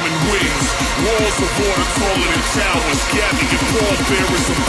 wings. Walls of water taller than towers. Gather your pallbearers and